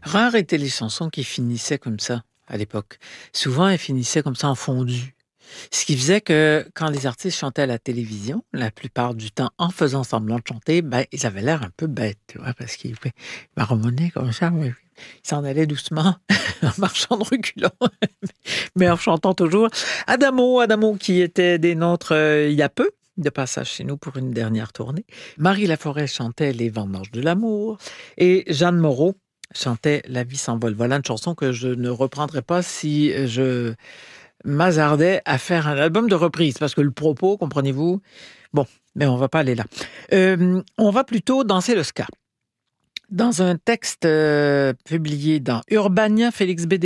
Rares étaient les chansons qui finissaient comme ça à l'époque. Souvent, elles finissaient comme ça en fondu. Ce qui faisait que quand les artistes chantaient à la télévision, la plupart du temps en faisant semblant de chanter, ben, ils avaient l'air un peu bêtes, tu vois, parce qu'ils marmonnaient comme ça. Ouais. Ils s'en allaient doucement, en marchant de reculons, mais en chantant toujours. Adamo qui était des nôtres il y a peu, de passage chez nous pour une dernière tournée. Marie Laforêt chantait Les Vendanges de l'amour et Jeanne Moreau chantait La vie s'envole. Voilà une chanson que je ne reprendrai pas si je m'hasardais à faire un album de reprise, parce que le propos, comprenez-vous, bon, mais on va pas aller là. On va plutôt danser le ska. Dans un texte publié dans Urbania, Félix B.